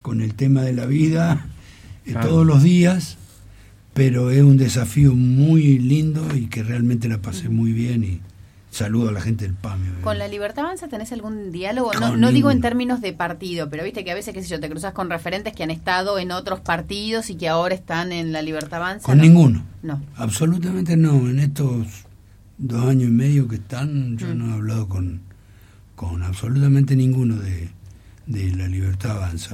con el tema de la vida todos los días, pero es un desafío muy lindo y que realmente la pasé muy bien, y saludo a la gente del PAMI. ¿Con la Libertad Avanza tenés algún diálogo? No ninguno. Digo en términos de partido, pero viste que a veces, qué sé yo, te cruzas con referentes que han estado en otros partidos y que ahora están en la Libertad Avanza. Con ninguno. No. Absolutamente no. En estos 2 años y medio que están, yo no he hablado con absolutamente ninguno de la Libertad Avanza.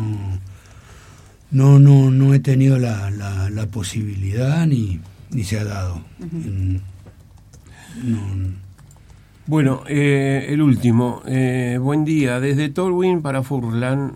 No he tenido la posibilidad ni se ha dado. Bueno, el último. Buen día. Desde Tolwyn para Furlan,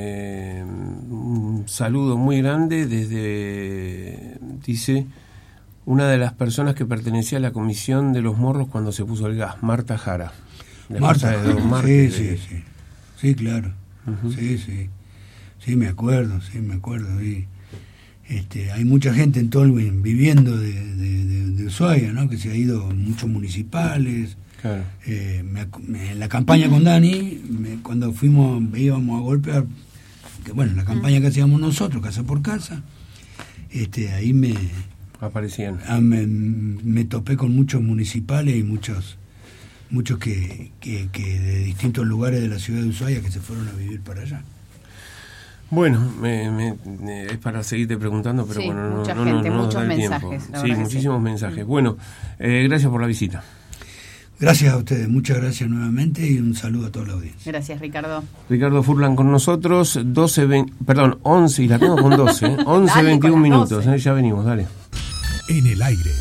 un saludo muy grande desde, dice, una de las personas que pertenecía a la Comisión de los Morros cuando se puso el gas, Marta Jara. Marta, sí, claro. Uh-huh. Sí, me acuerdo. Y, hay mucha gente en Tolwyn viviendo de Ushuaia, ¿no? Que se ha ido, muchos municipales. Claro. En la campaña con Dani, cuando íbamos a golpear, que bueno, la campaña que hacíamos nosotros, casa por casa, ahí me aparecían. Me topé con muchos municipales y muchos que de distintos lugares de la ciudad de Ushuaia que se fueron a vivir para allá. Bueno, es para seguirte preguntando, pero sí, bueno, mucha no gente, nos muchos da el mensajes. tiempo. Sí, muchísimos mensajes. Bueno, gracias por la visita. Gracias a ustedes, muchas gracias nuevamente y un saludo a toda la audiencia. Gracias, Ricardo. Ricardo Furlan con nosotros, 11, y la tengo con 12, 11:21 minutos, ya venimos, dale. En el aire.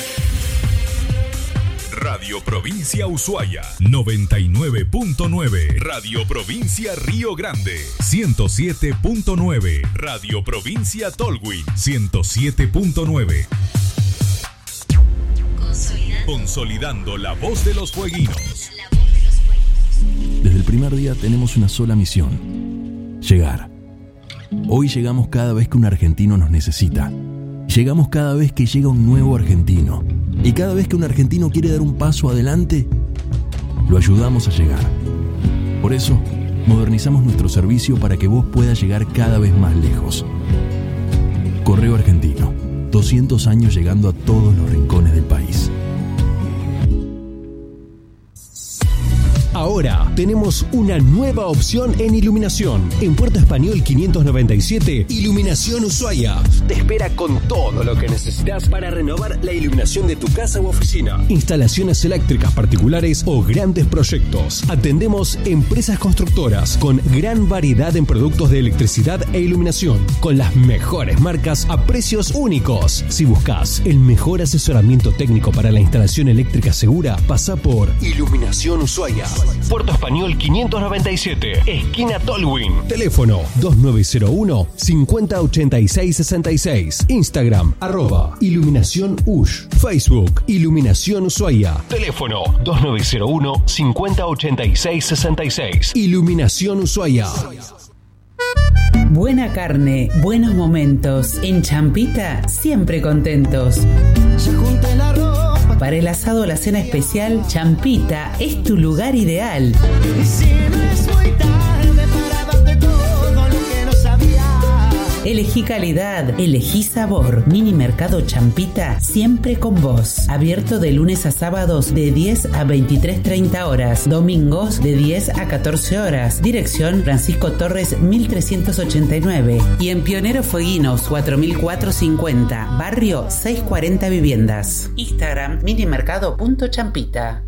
Radio Provincia Ushuaia, 99.9. Radio Provincia Río Grande, 107.9. Radio Provincia Tolwyn, 107.9. Consolidando la voz de los fueguinos. Desde el primer día tenemos una sola misión: llegar. Hoy llegamos cada vez que un argentino nos necesita. Llegamos cada vez que llega un nuevo argentino. Y cada vez que un argentino quiere dar un paso adelante, lo ayudamos a llegar. Por eso, modernizamos nuestro servicio para que vos puedas llegar cada vez más lejos. Correo Argentino, 200 años llegando a todos los rincones del país. Ahora tenemos una nueva opción en iluminación. En Puerto Español 597, Iluminación Ushuaia te espera con todo lo que necesitas para renovar la iluminación de tu casa u oficina. Instalaciones eléctricas particulares o grandes proyectos. Atendemos empresas constructoras con gran variedad en productos de electricidad e iluminación, con las mejores marcas a precios únicos. Si buscas el mejor asesoramiento técnico para la instalación eléctrica segura, pasa por Iluminación Ushuaia. Puerto Español 597, esquina Tolwyn. Teléfono 2901-508666. Instagram @Iluminación Ush. Facebook Iluminación Ushuaia. Teléfono 2901-508666. Iluminación Ushuaia. Buena carne, buenos momentos. En Champita, siempre contentos. Para el asado o la cena especial, Champita es tu lugar ideal. Elegí calidad, elegí sabor. Mini Mercado Champita, siempre con vos. Abierto de lunes a sábados de 10 a 23:30 horas. Domingos de 10 a 14 horas. Dirección Francisco Torres 1389. Y en Pionero Fueguinos 4450. Barrio 640 Viviendas. Instagram minimercado.champita.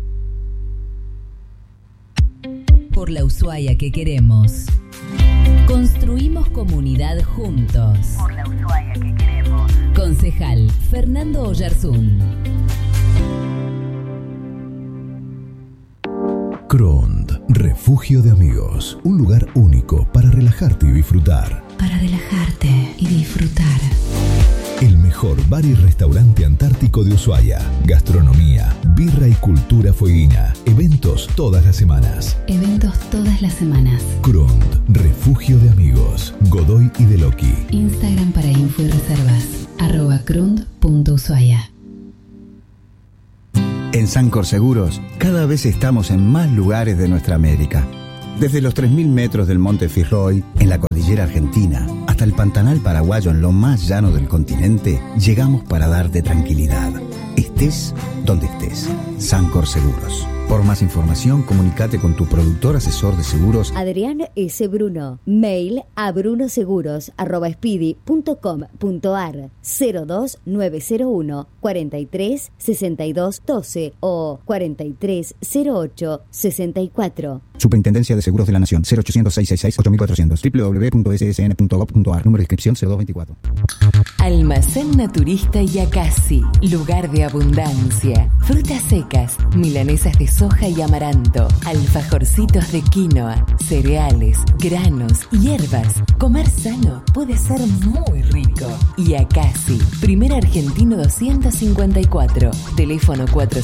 Por la Ushuaia que queremos. Construimos comunidad juntos. Por la Ushuaia que queremos. Concejal Fernando Oyarzún. Crond, refugio de amigos. Un lugar único para relajarte y disfrutar. Para relajarte y disfrutar. El mejor bar y restaurante antártico de Ushuaia. Gastronomía, birra y cultura fueguina. Eventos todas las semanas. Crond, refugio de amigos. Godoy y Deloqui. Instagram para info y reservas. @crond.ushuaia. En Sancor Seguros, cada vez estamos en más lugares de nuestra América. Desde los 3.000 metros del Monte Fitzroy, en la cordillera argentina, hasta el Pantanal paraguayo en lo más llano del continente, llegamos para darte tranquilidad. Estés donde estés. Sancor Seguros. Por más información, comunícate con tu productor asesor de seguros. Adrián S. Bruno. Mail a brunoseguros@speedy.com.ar 02901 43 62 12 o 43 08 64. Superintendencia de Seguros de la Nación. 0800-666-8400. www.ssn.gov.ar. Número de inscripción 0224. Almacén Naturista Yacasi. Lugar de abundancia. Frutas secas, milanesas de soja y amaranto, alfajorcitos de quinoa, cereales, granos, hierbas. Comer sano puede ser muy rico. Yacasi, primer argentino 254. Teléfono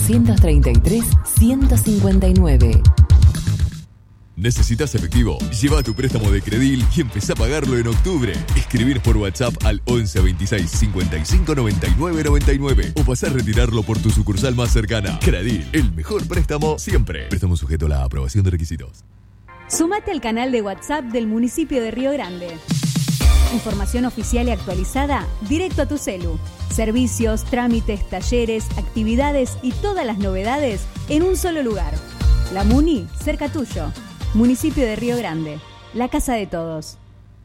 433-159. ¿Necesitas efectivo? Lleva tu préstamo de Credil y empezá a pagarlo en octubre. Escribir por WhatsApp al 11 26 55 99 99 o pasar a retirarlo por tu sucursal más cercana. Credil, el mejor préstamo siempre. Préstamo sujeto a la aprobación de requisitos. Sumate al canal de WhatsApp del municipio de Río Grande. Información oficial y actualizada directo a tu celu. Servicios, trámites, talleres, actividades y todas las novedades en un solo lugar. La Muni, cerca tuyo. Municipio de Río Grande, la casa de todos.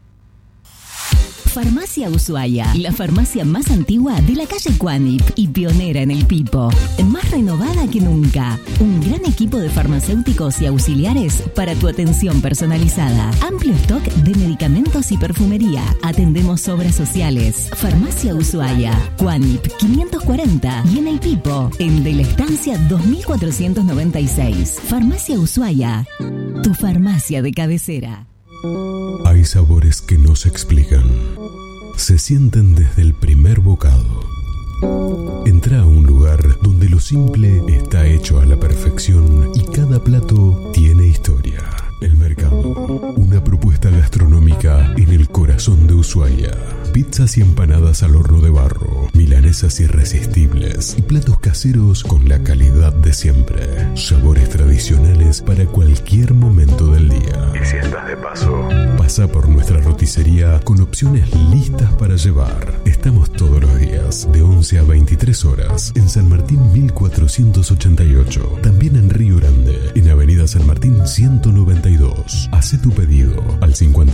Farmacia Ushuaia, la farmacia más antigua de la calle Cuanip y pionera en el Pipo. Más renovada que nunca. Un gran equipo de farmacéuticos y auxiliares para tu atención personalizada. Amplio stock de medicamentos y perfumería. Atendemos obras sociales. Farmacia Ushuaia, Cuanip 540 y en el Pipo, en De la Estancia 2496. Farmacia Ushuaia, tu farmacia de cabecera. Hay sabores que no se explican. Se sienten desde el primer bocado. Entra a un lugar donde lo simple está hecho a la perfección y cada plato tiene historia. El Mercado, una propuesta gastronómica en el corazón de Ushuaia. Pizzas y empanadas al horno de barro, milanesas irresistibles y platos caseros con la calidad de siempre. Sabores tradicionales para cualquier momento del día. Y si estás de paso, pasa por nuestra roticería con opciones listas para llevar. Estamos todos los días de 11 a 23 horas en San Martín 1488. También en Río Grande, en Avenida San Martín 192. Hacé tu pedido al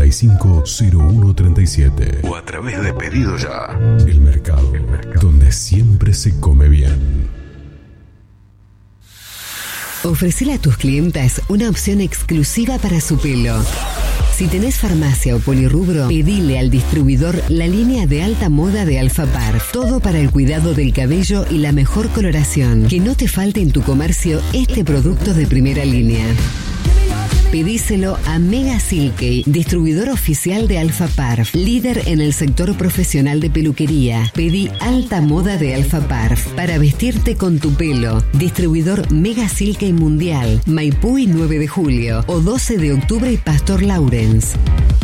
550137 o a través de Pedido Ya. El Mercado, donde siempre se come bien. Ofrecele a tus clientas una opción exclusiva para su pelo. Si tenés farmacia o polirrubro, pedile al distribuidor la línea de alta moda de Alfa Parf. Todo para el cuidado del cabello y la mejor coloración. Que no te falte en tu comercio este producto de primera línea. Pedíselo a Mega Silkey, distribuidor oficial de Alfa Parf, líder en el sector profesional de peluquería. Pedí alta moda de Alfa Parf para vestirte con tu pelo. Distribuidor Mega Silkey Mundial, Maipú y 9 de julio, o 12 de octubre y Pastor Lawrence.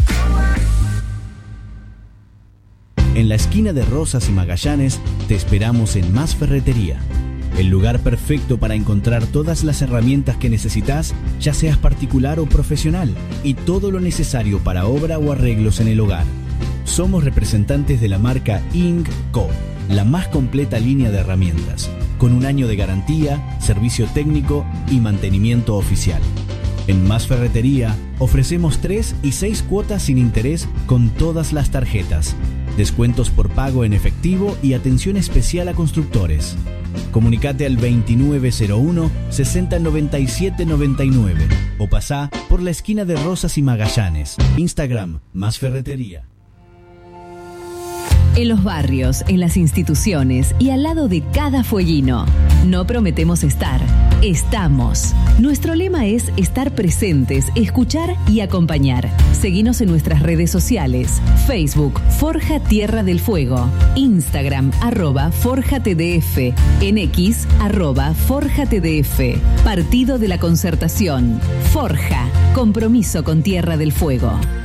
En la esquina de Rosas y Magallanes te esperamos en Más Ferretería. El lugar perfecto para encontrar todas las herramientas que necesitas, ya seas particular o profesional, y todo lo necesario para obra o arreglos en el hogar. Somos representantes de la marca Ing.co, la más completa línea de herramientas, con 1 año de garantía, servicio técnico y mantenimiento oficial. En Más Ferretería ofrecemos 3 y 6 cuotas sin interés con todas las tarjetas, descuentos por pago en efectivo y atención especial a constructores. Comunicate al 2901-609799 o pasá por la esquina de Rosas y Magallanes. Instagram, Más Ferretería. En los barrios, en las instituciones y al lado de cada fueguino. No prometemos estar, estamos. Nuestro lema es estar presentes, escuchar y acompañar. Seguinos en nuestras redes sociales. Facebook, Forja Tierra del Fuego. Instagram, @ForjaTDF. En X, @ForjaTDF. Partido de la Concertación. Forja, compromiso con Tierra del Fuego.